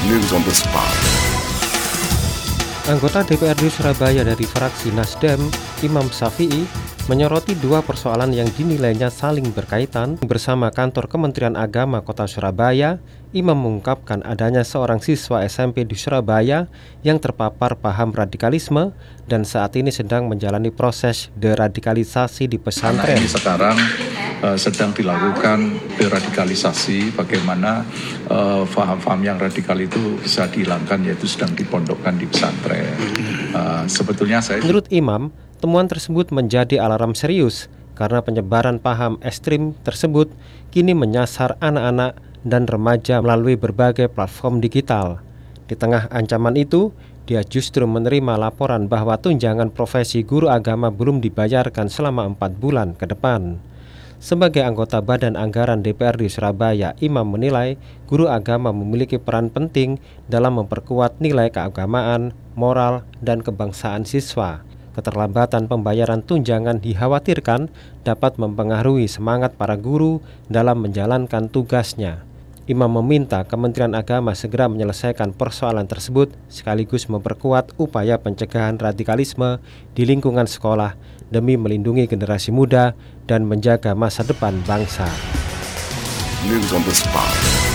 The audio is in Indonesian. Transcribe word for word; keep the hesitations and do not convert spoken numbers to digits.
News on the spot. Anggota D P R D Surabaya dari fraksi Nasdem, Imam Syafi'i, menyoroti dua persoalan yang dinilainya saling berkaitan. Bersama kantor Kementerian Agama Kota Surabaya, Imam mengungkapkan adanya seorang siswa S M P di Surabaya yang terpapar paham radikalisme dan saat ini sedang menjalani proses deradikalisasi di pesantren. Ini sekarang uh, sedang dilakukan deradikalisasi, bagaimana uh, faham-faham yang radikal itu bisa dihilangkan, yaitu sedang dipondokkan di pesantren. Uh, sebetulnya saya... Menurut Imam, temuan tersebut menjadi alarm serius karena penyebaran paham ekstrim tersebut kini menyasar anak-anak dan remaja melalui berbagai platform digital. Di tengah ancaman itu, dia justru menerima laporan bahwa tunjangan profesi guru agama belum dibayarkan selama empat bulan ke depan. Sebagai anggota Badan Anggaran D P R D Surabaya, Imam menilai guru agama memiliki peran penting dalam memperkuat nilai keagamaan, moral, dan kebangsaan siswa. Keterlambatan pembayaran tunjangan dikhawatirkan dapat mempengaruhi semangat para guru dalam menjalankan tugasnya. Imam meminta Kementerian Agama segera menyelesaikan persoalan tersebut sekaligus memperkuat upaya pencegahan radikalisme di lingkungan sekolah demi melindungi generasi muda dan menjaga masa depan bangsa. News on the spot.